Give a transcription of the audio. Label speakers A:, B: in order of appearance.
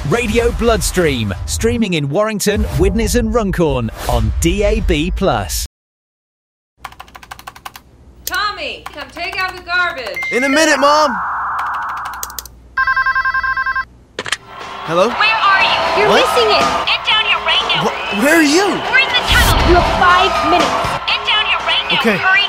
A: Radio Bloodstream, streaming in Warrington, Widnes and Runcorn on DAB+.
B: Tommy, come take out the garbage.
C: In a minute, Mom. Hello?
D: Where are you?
E: You're
C: What?
E: missing it.
D: Get down here right now.
C: Where are you?
D: We're in the tunnel.
E: You have 5 minutes.
D: Get down here right now.
C: Okay.
D: Hurry